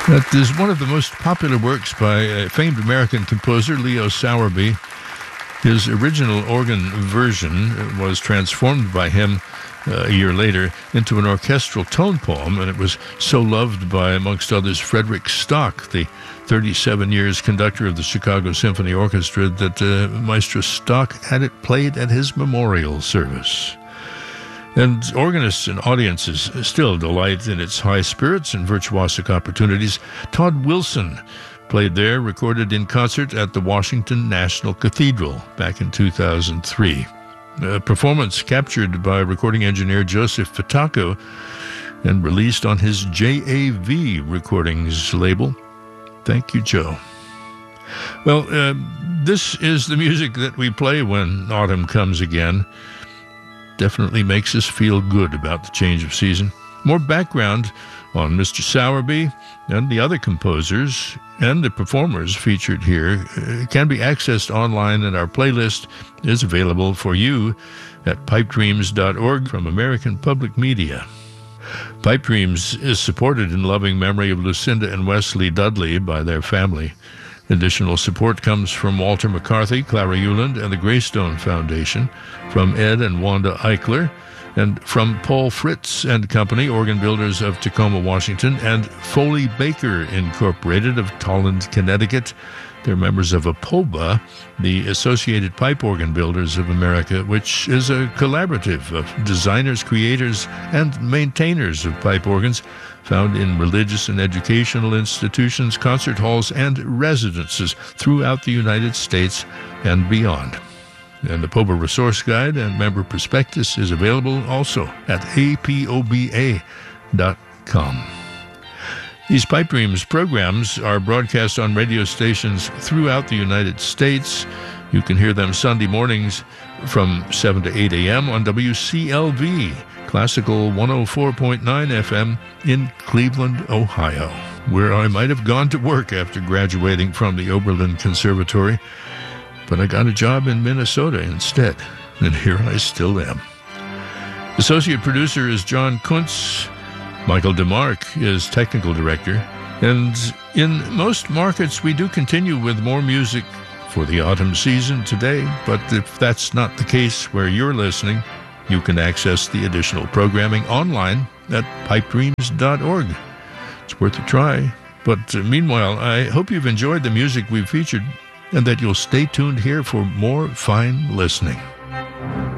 That is one of the most popular works by famed American composer Leo Sowerby. His original organ version was transformed by him a year later into an orchestral tone poem, and it was so loved by, amongst others, Frederick Stock, the 37 years conductor of the Chicago Symphony Orchestra, that Maestro Stock had it played at his memorial service. And organists and audiences still delight in its high spirits and virtuosic opportunities. Todd Wilson played there, recorded in concert at the Washington National Cathedral back in 2003. A performance captured by recording engineer Joseph Fataco and released on his JAV Recordings label. Thank you, Joe. Well, this is the music that we play when autumn comes again. Definitely makes us feel good about the change of season. More background on Mr. Sowerby and the other composers and the performers featured here can be accessed online, and our playlist is available for you at pipedreams.org from American Public Media. Pipe Dreams is supported in loving memory of Lucinda and Wesley Dudley by their family. Additional support comes from Walter McCarthy, Clara Euland, and the Greystone Foundation, from Ed and Wanda Eichler, and from Paul Fritz and Company, organ builders of Tacoma, Washington, and Foley Baker Incorporated of Tolland, Connecticut. They're members of APOBA, the Associated Pipe Organ Builders of America, which is a collaborative of designers, creators, and maintainers of pipe organs found in religious and educational institutions, concert halls, and residences throughout the United States and beyond. And the APOBA Resource Guide and Member Prospectus is available also at apoba.com. These Pipe Dreams programs are broadcast on radio stations throughout the United States. You can hear them Sunday mornings from 7 to 8 a.m. on WCLV, Classical 104.9 FM in Cleveland, Ohio, where I might have gone to work after graduating from the Oberlin Conservatory, but I got a job in Minnesota instead, and here I still am. Associate producer is John Kuntz. Michael DeMarc is technical director. And in most markets, we do continue with more music for the autumn season today. But if that's not the case where you're listening, you can access the additional programming online at pipedreams.org. It's worth a try. But meanwhile, I hope you've enjoyed the music we've featured and that you'll stay tuned here for more fine listening.